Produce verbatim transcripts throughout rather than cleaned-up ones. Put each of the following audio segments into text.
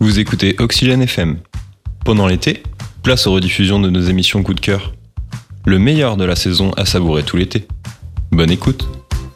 Vous écoutez Oxygène F M. Pendant l'été, place aux rediffusions de nos émissions coup de cœur. Le meilleur de la saison à savourer tout l'été. Bonne écoute.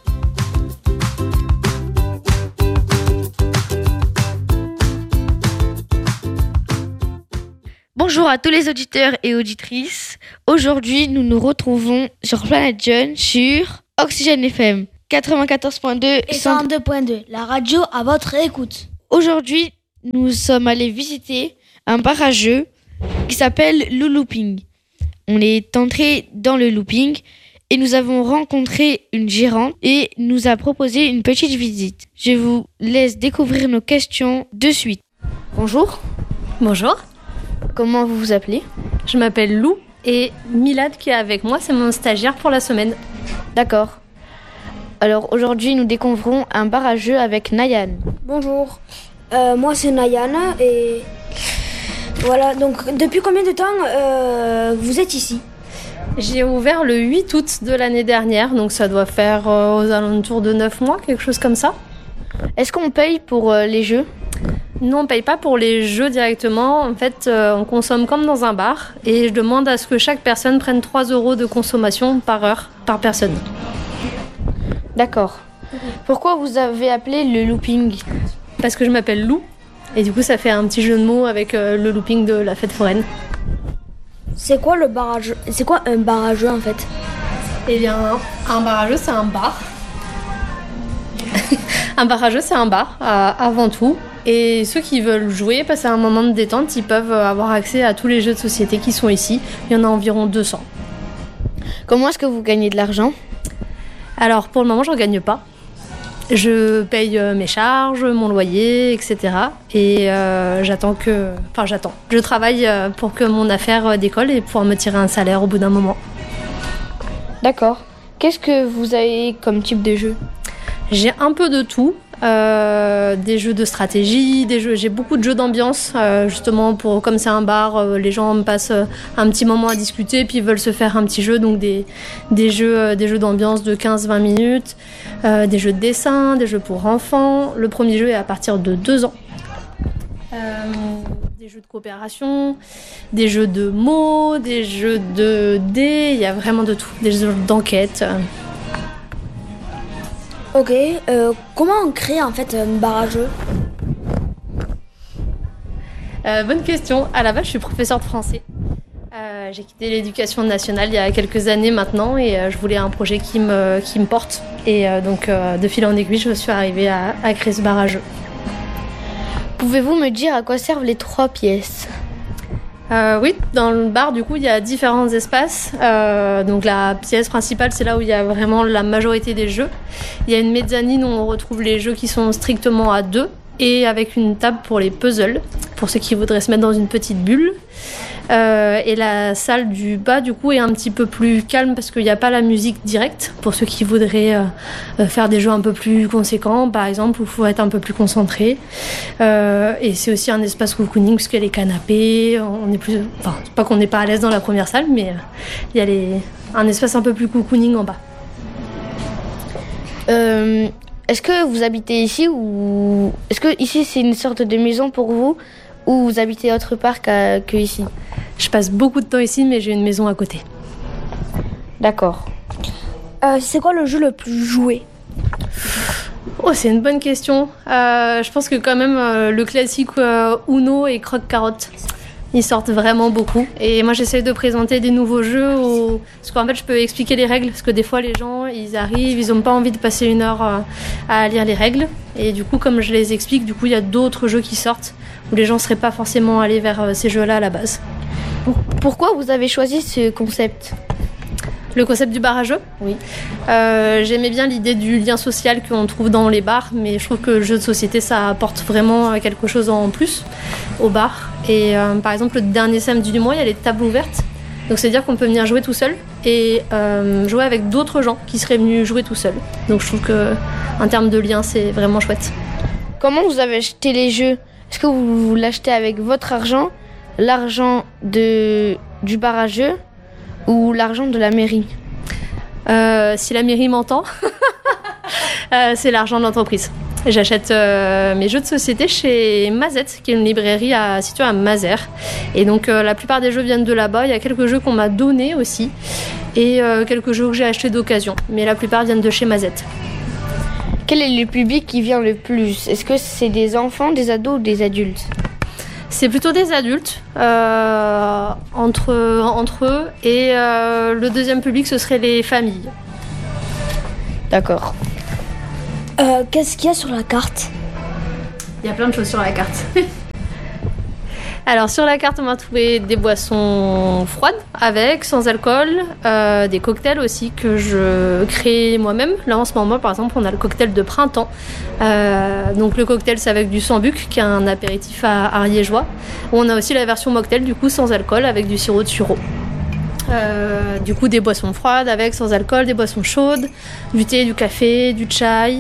Bonjour à tous les auditeurs et auditrices. Aujourd'hui, nous nous retrouvons sur Planète Jeune sur Oxygène F M quatre-vingt-quatorze point deux et cent deux point deux, la radio à votre écoute. Aujourd'hui, nous sommes allés visiter un bar à jeux qui s'appelle le Looping. On est entré dans le Looping et nous avons rencontré une gérante et nous a proposé une petite visite. Je vous laisse découvrir nos questions de suite. Bonjour. Bonjour. Comment vous vous appelez ? Je m'appelle Lou et Milad qui est avec moi, c'est mon stagiaire pour la semaine. D'accord. Alors aujourd'hui, nous découvrons un bar à jeux avec Nayan. Bonjour. Euh, moi c'est Nayan et voilà, donc depuis combien de temps euh, vous êtes ici ? J'ai ouvert le huit août de l'année dernière, donc ça doit faire euh, aux alentours de neuf mois, quelque chose comme ça. Est-ce qu'on paye pour euh, les jeux ? Non, on ne paye pas pour les jeux directement. En fait, euh, on consomme comme dans un bar et je demande à ce que chaque personne prenne trois euros de consommation par heure, par personne. D'accord. Pourquoi vous avez appelé le Looping ? Parce que je m'appelle Lou et du coup ça fait un petit jeu de mots avec euh, le looping de la fête foraine. C'est quoi le bar à jeu ? C'est quoi un bar à jeu en fait ? Eh bien, un bar à jeu c'est un bar. Un bar à jeu c'est un bar euh, avant tout. Et ceux qui veulent jouer, passer un moment de détente, ils peuvent avoir accès à tous les jeux de société qui sont ici. Il y en a environ deux cents. Comment est-ce que vous gagnez de l'argent ? Alors pour le moment, je ne gagne pas. Je paye mes charges, mon loyer, et cetera. Et euh, j'attends que... Enfin, j'attends. Je travaille pour que mon affaire décolle et pouvoir me tirer un salaire au bout d'un moment. D'accord. Qu'est-ce que vous avez comme type de jeu ? J'ai un peu de tout. Euh, des jeux de stratégie, des jeux, j'ai beaucoup de jeux d'ambiance euh, justement pour comme c'est un bar, euh, les gens passent euh, un petit moment à discuter puis ils veulent se faire un petit jeu, donc des, des jeux euh, des jeux d'ambiance de quinze à vingt minutes, euh, des jeux de dessin, des jeux pour enfants. Le premier jeu est à partir de deux ans. Euh, des jeux de coopération, des jeux de mots, des jeux de dés, il y a vraiment de tout, des jeux d'enquête. Ok, euh, comment on crée en fait un bar à jeux ? euh, Bonne question. À la base, je suis professeure de français. Euh, j'ai quitté l'éducation nationale il y a quelques années maintenant et euh, je voulais un projet qui me, qui me porte. Et euh, donc, euh, de fil en aiguille, je suis arrivée à, à créer ce bar à jeux. Pouvez-vous me dire à quoi servent les trois pièces ? Euh, oui, dans le bar, du coup, il y a différents espaces. Euh, donc la pièce principale, c'est là où il y a vraiment la majorité des jeux. Il y a une mezzanine où on retrouve les jeux qui sont strictement à deux et avec une table pour les puzzles, pour ceux qui voudraient se mettre dans une petite bulle. Euh, et la salle du bas, du coup, est un petit peu plus calme parce qu'il n'y a pas la musique directe, pour ceux qui voudraient euh, faire des jeux un peu plus conséquents, par exemple, où il faut être un peu plus concentré. Euh, et c'est aussi un espace cocooning, parce qu'il y a les canapés, on est plus... Enfin, c'est pas qu'on n'est pas à l'aise dans la première salle, mais euh, il y a les... un espace un peu plus cocooning en bas. Euh, est-ce que vous habitez ici ou... Est-ce que ici, c'est une sorte de maison pour vous ou vous habitez autre part qu'à... que ici ? Je passe beaucoup de temps ici, mais j'ai une maison à côté. D'accord. Euh, c'est quoi le jeu le plus joué ? Oh, c'est une bonne question. Euh, je pense que quand même euh, le classique euh, Uno et Croque-Carotte, ils sortent vraiment beaucoup. Et moi, j'essaie de présenter des nouveaux jeux où... parce qu'en fait, je peux expliquer les règles parce que des fois, les gens, ils arrivent, ils n'ont pas envie de passer une heure euh, à lire les règles. Et du coup, comme je les explique, du coup, il y a d'autres jeux qui sortent où les gens ne seraient pas forcément allés vers euh, ces jeux-là à la base. Pourquoi vous avez choisi ce concept ? Le concept du bar à jeux ? Oui. Euh, j'aimais bien l'idée du lien social qu'on trouve dans les bars, mais je trouve que le jeu de société, ça apporte vraiment quelque chose en plus au bar. Et euh, par exemple, le dernier samedi du mois, il y a les tables ouvertes. Donc c'est-à-dire qu'on peut venir jouer tout seul et euh, jouer avec d'autres gens qui seraient venus jouer tout seul. Donc je trouve qu'en termes de lien, c'est vraiment chouette. Comment vous avez acheté les jeux ? Est-ce que vous l'achetez avec votre argent, l'argent de, du bar à jeux ou l'argent de la mairie ? euh, Si la mairie m'entend, euh, c'est l'argent de l'entreprise. J'achète euh, mes jeux de société chez Mazette, qui est une librairie à, située à Mazères. Et donc euh, la plupart des jeux viennent de là-bas. Il y a quelques jeux qu'on m'a donnés aussi et euh, quelques jeux que j'ai achetés d'occasion. Mais la plupart viennent de chez Mazette. Quel est le public qui vient le plus? Est-ce que c'est des enfants, des ados ou des adultes? C'est plutôt des adultes, euh, entre, entre eux. Et euh, le deuxième public, ce serait les familles. D'accord. Euh, qu'est-ce qu'il y a sur la carte? Il y a plein de choses sur la carte. Alors sur la carte, on va trouver des boissons froides avec, sans alcool, euh, des cocktails aussi que je crée moi-même. Là en ce moment, par exemple, on a le cocktail de printemps. Euh, donc le cocktail, c'est avec du sambuc, qui est un apéritif à ariégeois. On a aussi la version mocktail, du coup sans alcool, avec du sirop de sureau. Euh, du coup des boissons froides avec, sans alcool, des boissons chaudes, du thé, du café, du chai.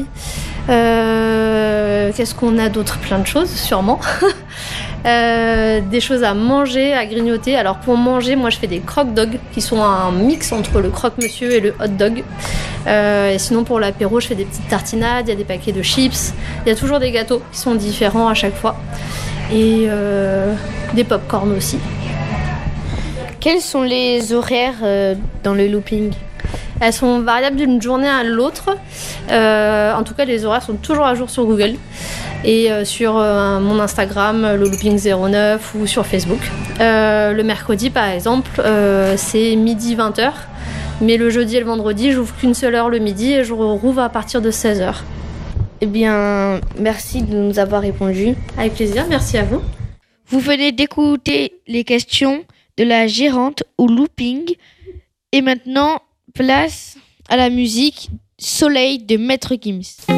Euh, qu'est-ce qu'on a d'autre? Plein de choses, sûrement. euh, des choses à manger, à grignoter. Alors pour manger, moi je fais des croque-dogs qui sont un mix entre le croque-monsieur et le hot-dog. Euh, et sinon pour l'apéro, je fais des petites tartinades, il y a des paquets de chips. Il y a toujours des gâteaux qui sont différents à chaque fois. Et euh, des pop-corn aussi. Quels sont les horaires euh, dans le looping? Elles sont variables d'une journée à l'autre. Euh, en tout cas, les horaires sont toujours à jour sur Google et euh, sur euh, mon Instagram, le looping zéro neuf, ou sur Facebook. Euh, le mercredi, par exemple, euh, c'est midi vingt heures. Mais le jeudi et le vendredi, j'ouvre qu'une seule heure le midi et je rouvre à partir de seize heures. Eh bien, merci de nous avoir répondu. Avec plaisir, merci à vous. Vous venez d'écouter les questions de la gérante au looping. Et maintenant, place à la musique Soleil de Maître Gims.